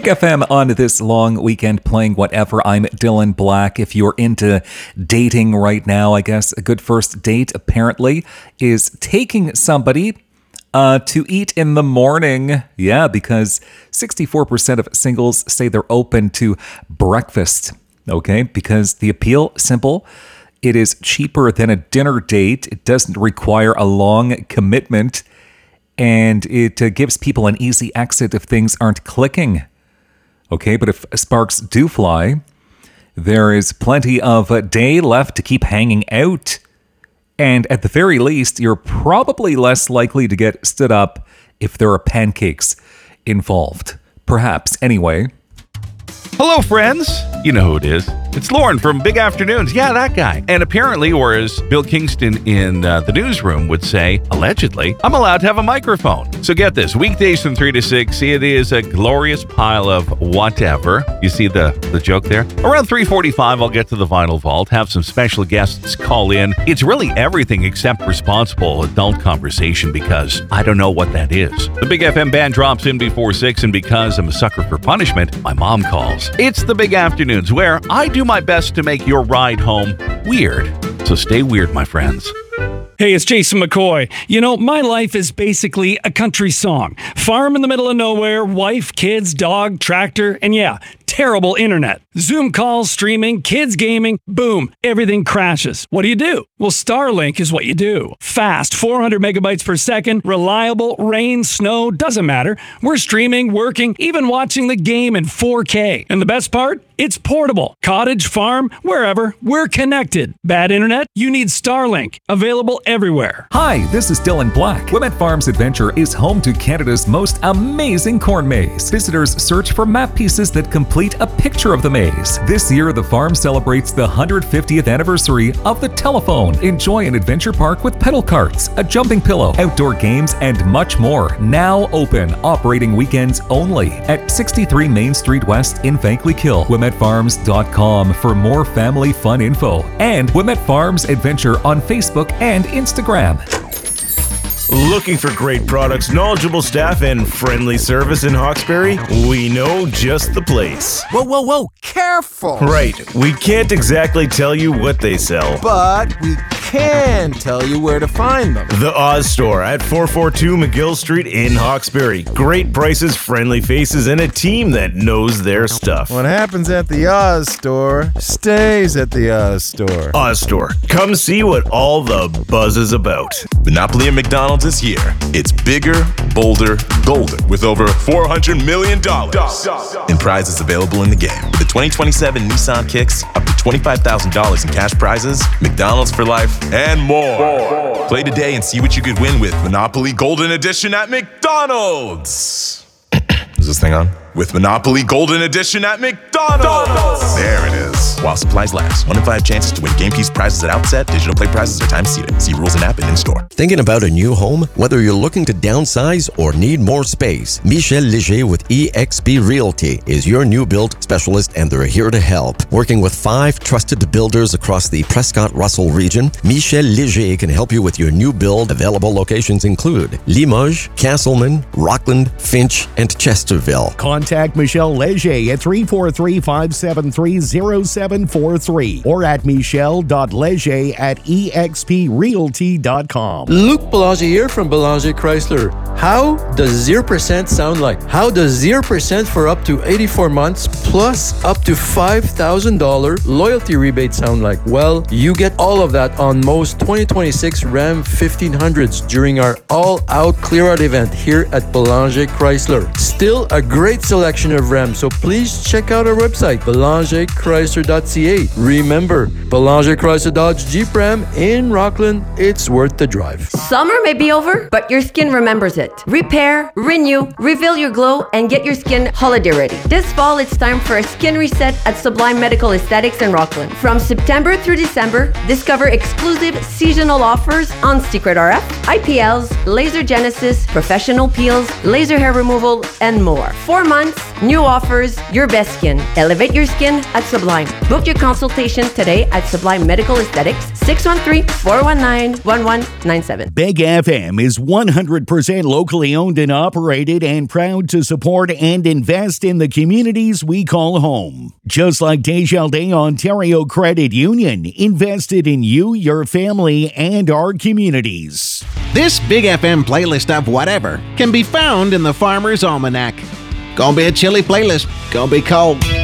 Big FM on this long weekend playing whatever. I'm Dylan Black. If you're into dating right now, I guess a good first date apparently is taking somebody to eat in the morning. Yeah, because 64% of singles say they're open to breakfast. Okay, because the appeal, simple. It is cheaper than a dinner date. It doesn't require a long commitment. And it gives people an easy exit if things aren't clicking. Okay, but if sparks do fly, there is plenty of a day left to keep hanging out. And at the very least, you're probably less likely to get stood up if there are pancakes involved. Perhaps, anyway. Hello, friends. You know who it is. It's Lauren from Big Afternoons. Yeah, that guy. And apparently, or as Bill Kingston in the newsroom would say, allegedly, I'm allowed to have a microphone. So get this. Weekdays from 3 to 6, it is a glorious pile of whatever. You see the joke there? Around 3:45, I'll get to the Vinyl Vault, have some special guests call in. It's really everything except responsible adult conversation because I don't know what that is. The Big FM band drops in before 6, and because I'm a sucker for punishment, my mom calls. It's the Big Afternoons, where I do my best to make your ride home weird. So stay weird, my friends. Hey, it's Jason McCoy. You know, my life is basically a country song. Farm in the middle of nowhere, wife, kids, dog, tractor, and yeah, terrible internet. Zoom calls, streaming, kids gaming, boom, everything crashes. What do? Well, Starlink is what you do. Fast, 400 megabytes per second, reliable, rain, snow, doesn't matter. We're streaming, working, even watching the game in 4K. And the best part? It's portable. Cottage, farm, wherever, we're connected. Bad internet? You need Starlink. Available everywhere. Hi, this is Dylan Black. Wimet Farms Adventure is home to Canada's most amazing corn maze. Visitors search for map pieces that complete a picture of the maze. This year, the farm celebrates the 150th anniversary of the telephone. Enjoy an adventure park with pedal carts, a jumping pillow, outdoor games, and much more. Now open, operating weekends only at 63 Main Street West in Vankleek-Hill. WimetFarms.com for more family fun info. And Wimet Farms Adventure on Facebook and Instagram. Looking for great products, knowledgeable staff, and friendly service in Hawkesbury? We know just the place. Whoa, careful! Right, we can't exactly tell you what they sell. But we can tell you where to find them. The Oz Store at 442 McGill Street in Hawkesbury. Great prices, friendly faces, and a team that knows their stuff. What happens at the Oz Store stays at the Oz Store. Oz Store. Come see what all the buzz is about. Monopoly at McDonald's is here. It's bigger, bolder, golder, with over $400 million in prizes available in the game. With the 2027 Nissan Kicks, up to $25,000 in cash prizes, McDonald's for life, and more. Play today and see what you could win with Monopoly Golden Edition at McDonald's. Is this thing on? With Monopoly Golden Edition at McDonald's. There it is. While supplies last. 1 in 5 chances to win game keys prizes at outset. Digital play prizes are time seated. See rules and app and in-store. Thinking about a new home? Whether you're looking to downsize or need more space, Michel Léger with eXp Realty is your new build specialist, and they're here to help. Working with 5 trusted builders across the Prescott-Russell region, Michel Léger can help you with your new build. Available locations include Limoges, Castleman, Rockland, Finch, and Chesterville. Contact Michel Léger at 343-573-0743 or at michel.leger@exprealty.com. Luc Belanger here from Belanger Chrysler. How does 0% sound like? How does 0% for up to 84 months plus up to $5,000 loyalty rebate sound like? Well, you get all of that on most 2026 Ram 1500s during our all-out clear-out event here at Belanger Chrysler. Still a great selection of Rams, so please check out our website, BelangerChrysler.ca. Remember, Belanger Chrysler Dodge Jeep Ram in Rockland, it's worth the drive. Summer may be over, but your skin remembers it. Repair, renew, reveal your glow, and get your skin holiday ready. This fall, it's time for a skin reset at Sublime Medical Aesthetics in Rockland. From September through December, discover exclusive seasonal offers on Secret RF, IPLs, Laser Genesis, professional peels, laser hair removal, and more. 4 months, new offers, your best skin. Elevate your skin at Sublime. Book your consultation today at Sublime Medical Aesthetics, 613-419-1197. Big FM is 100% locally owned and operated and proud to support and invest in the communities we call home. Just like Desjardins Ontario Credit Union, invested in you, your family, and our communities. This Big FM playlist of whatever can be found in the Farmer's Almanac. Gonna be a chilly playlist, gonna be cold.